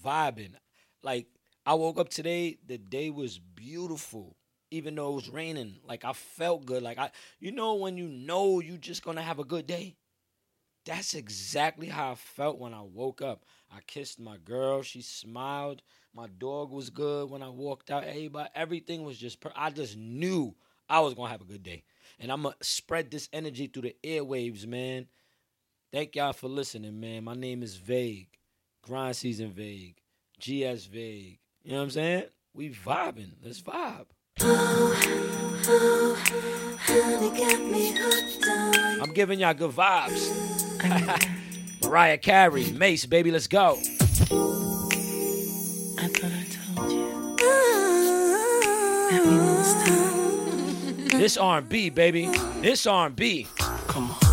vibing. Like I woke up today, the day was beautiful. Even though it was raining, like I felt good. Like when you know you just gonna have a good day. That's exactly how I felt when I woke up. I kissed my girl. She smiled. My dog was good when I walked out. Everybody, everything was just. I just knew I was gonna have a good day, and I'm gonna spread this energy through the airwaves, man. Thank y'all for listening, man. My name is Vague, Grind Season Vague, GS Vague. You know what I'm saying? We vibing. Let's vibe. I'm giving y'all good vibes. Mariah Carey, Mace, baby, let's go. I thought I told you that we lost time. This R&B, baby. This R&B. Come on.